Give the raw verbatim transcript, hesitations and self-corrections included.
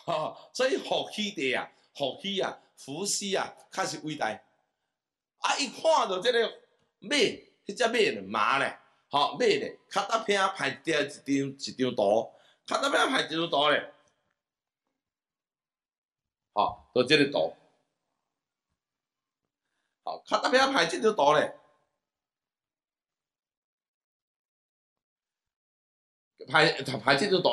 吼、哦，所以伏羲帝啊，伏羲啊，伏羲啊，较是伟大。啊，伊看到即个马，迄只马咧马咧，吼、哦、马咧，脚踏片排一张一张一张图，脚踏片排一张图咧，吼、哦，就即个图，吼、哦，脚踏片排即张图咧，排排即张图。